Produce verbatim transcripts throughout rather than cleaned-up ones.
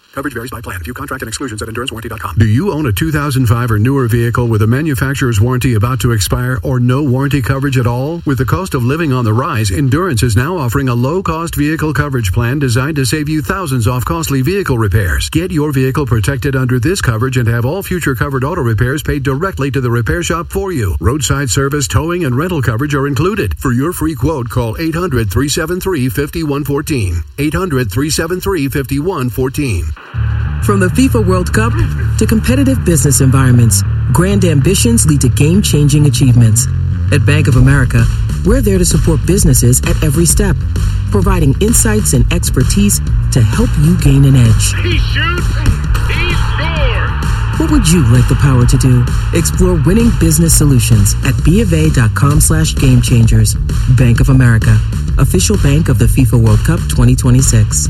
Coverage varies by plan. View contract and exclusions at endurance warranty dot com. Do you own a two thousand five or newer vehicle with a manufacturer's warranty about to expire or no warranty coverage at all? With the cost of living on the rise, Endurance is now offering a low-cost vehicle coverage plan designed to save you thousands off costly vehicle repairs. Get your vehicle protected under this coverage and have all future covered auto repairs paid directly to the repair shop for you. Roadside service, towing, and rental coverage are included. For your free quote, call eight hundred, three seven three, five one one four. eight hundred, three seven three, five one one four. From the FIFA World Cup to competitive business environments, grand ambitions lead to game-changing achievements. At Bank of America, we're there to support businesses at every step, providing insights and expertise to help you gain an edge. He shoots, he scores! What would you like the power to do? Explore winning business solutions at BofA.com slash game changers. Bank of America, official bank of the FIFA World Cup twenty twenty-six.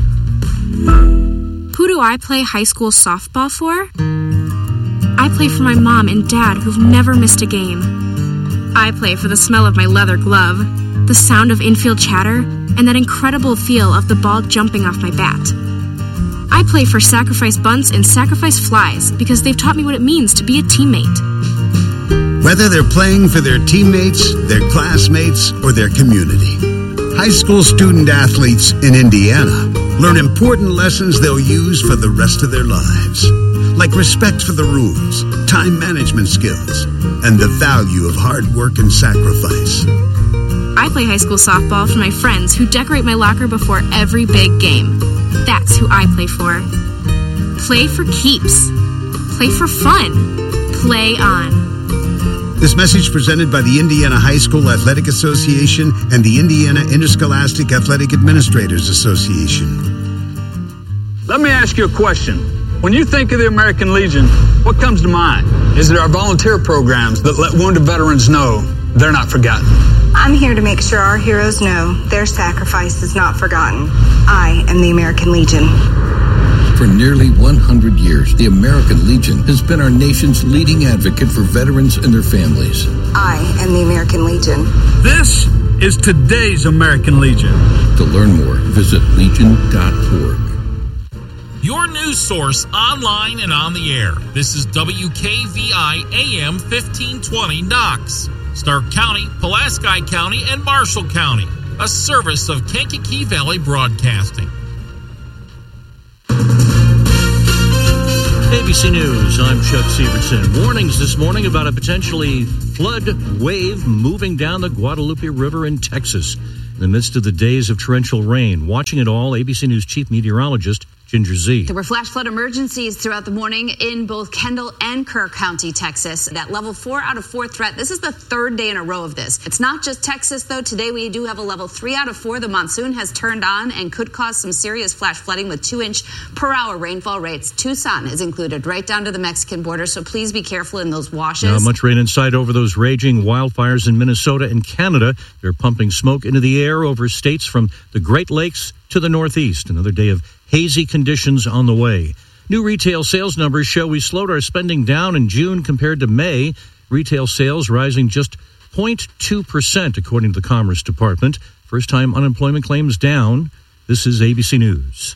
Who do I play high school softball for? I play for my mom and dad who've never missed a game. I play for the smell of my leather glove, the sound of infield chatter, and that incredible feel of the ball jumping off my bat. I play for sacrifice bunts and sacrifice flies because they've taught me what it means to be a teammate. Whether they're playing for their teammates, their classmates, or their community, high school student athletes in Indiana learn important lessons they'll use for the rest of their lives, like respect for the rules, time management skills, and the value of hard work and sacrifice. I play high school softball for my friends who decorate my locker before every big game. That's who I play for. Play for keeps. Play for fun. Play on. This message presented by the Indiana High School Athletic Association and the Indiana Interscholastic Athletic Administrators Association. Let me ask you a question. When you think of the American Legion, what comes to mind? Is it our volunteer programs that let wounded veterans know they're not forgotten? I'm here to make sure our heroes know their sacrifice is not forgotten. I am the American Legion. For nearly one hundred years, the American Legion has been our nation's leading advocate for veterans and their families. I am the American Legion. This is today's American Legion. To learn more, visit legion dot org. Your news source online and on the air. This is W K V I A M fifteen twenty Knox, Stark County, Pulaski County, and Marshall County. A service of Kankakee Valley Broadcasting. A B C News, I'm Chuck Severson. Warnings this morning about a potentially flood wave moving down the Guadalupe River in Texas in the midst of the days of torrential rain. Watching it all, A B C News chief meteorologist Ginger Zee. There were flash flood emergencies throughout the morning in both Kendall and Kerr County, Texas. That level four out of four threat. This is the third day in a row of this. It's not just Texas, though. Today we do have a level three out of four. The monsoon has turned on and could cause some serious flash flooding with two inch per hour rainfall rates. Tucson is included right down to the Mexican border, so please be careful in those washes. Not much rain in sight over those raging wildfires in Minnesota and Canada. They're pumping smoke into the air over states from the Great Lakes to the Northeast. Another day of hazy conditions on the way. New retail sales numbers show we slowed our spending down in June compared to May. Retail sales rising just zero point two percent, according to the Commerce Department. First-time unemployment claims down. This is A B C News.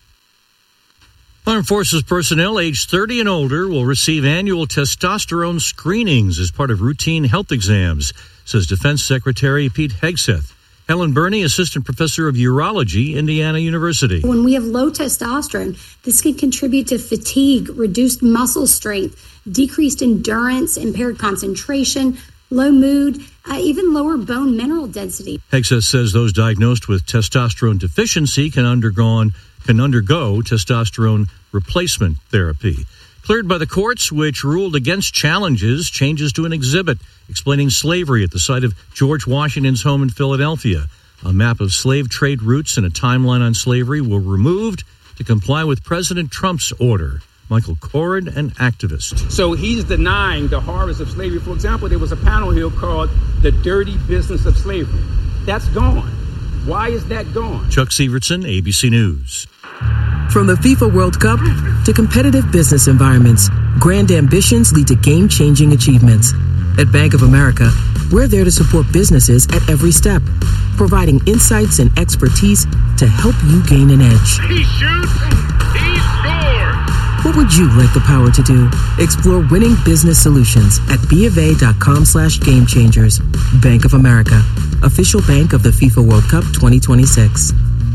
Armed Forces personnel aged thirty and older will receive annual testosterone screenings as part of routine health exams, says Defense Secretary Pete Hegseth. Helen Burney, Assistant Professor of Urology, Indiana University. When we have low testosterone, this can contribute to fatigue, reduced muscle strength, decreased endurance, impaired concentration, low mood, uh, even lower bone mineral density. Hegseth says those diagnosed with testosterone deficiency can undergo, can undergo testosterone replacement therapy. Cleared by the courts, which ruled against challenges, changes to an exhibit explaining slavery at the site of George Washington's home in Philadelphia. A map of slave trade routes and a timeline on slavery were removed to comply with President Trump's order. Michael Corrin, an activist. So he's denying the horrors of slavery. For example, there was a panel here called The Dirty Business of Slavery. That's gone. Why is that gone? Chuck Severson, A B C News. From the FIFA World Cup to competitive business environments, grand ambitions lead to game-changing achievements. At Bank of America, we're there to support businesses at every step, providing insights and expertise to help you gain an edge. He shoots, he scores! What would you like the power to do? Explore winning business solutions at BofA.com slash game changers. Bank of America, official bank of the FIFA World Cup twenty twenty-six.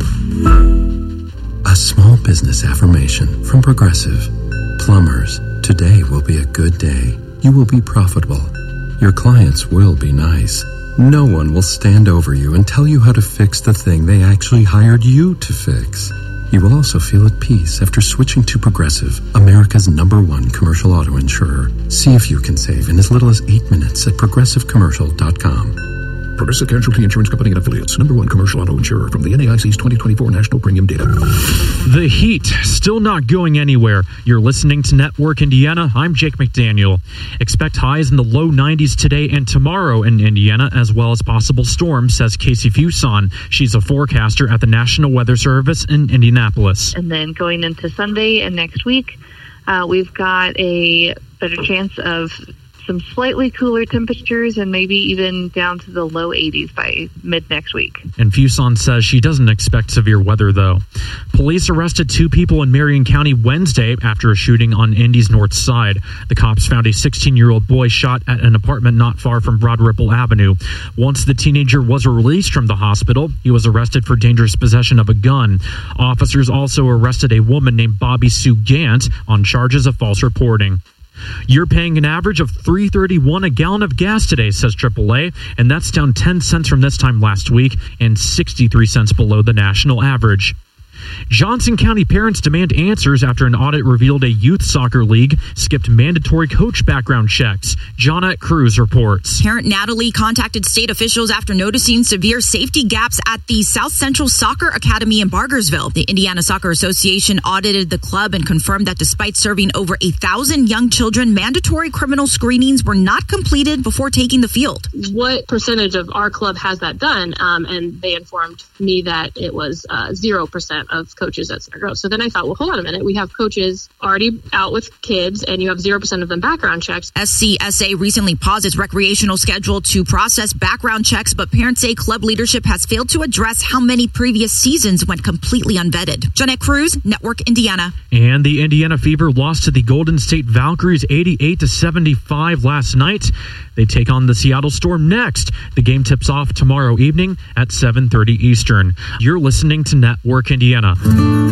A small business affirmation from Progressive. Plumbers, today will be a good day. You will be profitable. Your clients will be nice. No one will stand over you and tell you how to fix the thing they actually hired you to fix. You will also feel at peace after switching to Progressive, America's number one commercial auto insurer. See if you can save in as little as eight minutes at progressive commercial dot com. Progressive Casualty Insurance Company and Affiliates. Number one commercial auto insurer from the N A I C's twenty twenty-four National Premium Data. The heat still not going anywhere. You're listening to Network Indiana. I'm Jake McDaniel. Expect highs in the low nineties today and tomorrow in Indiana, as well as possible storms, says Casey Fuson. She's a forecaster at the National Weather Service in Indianapolis. And then going into Sunday and next week, uh, we've got a better chance of some slightly cooler temperatures and maybe even down to the low eighties by mid next week. And Fuson says she doesn't expect severe weather, though. Police arrested two people in Marion County Wednesday after a shooting on Indy's north side. The cops found a sixteen-year-old boy shot at an apartment not far from Broad Ripple Avenue. Once the teenager was released from the hospital, he was arrested for dangerous possession of a gun. Officers also arrested a woman named Bobby Sue Gant on charges of false reporting. You're paying an average of three dollars and thirty-one cents a gallon of gas today, says triple A, and that's down ten cents from this time last week and sixty-three cents below the national average. Johnson County parents demand answers after an audit revealed a youth soccer league skipped mandatory coach background checks. Johnette Cruz reports. Parent Natalie contacted state officials after noticing severe safety gaps at the South Central Soccer Academy in Bargersville. The Indiana Soccer Association audited the club and confirmed that despite serving over a thousand young children, mandatory criminal screenings were not completed before taking the field. What percentage of our club has that done? Um, and they informed me that it was uh, zero percent of coaches at Center Grove. So then I thought, well, hold on a minute. We have coaches already out with kids and you have zero percent of them background checks. S C S A recently paused its recreational schedule to process background checks, but parents say club leadership has failed to address how many previous seasons went completely unvetted. Jeanette Cruz, Network Indiana. And the Indiana Fever lost to the Golden State Valkyries eighty-eight to seventy-five last night. They take on the Seattle Storm next. The game tips off tomorrow evening at seven thirty Eastern. You're listening to Network Indiana.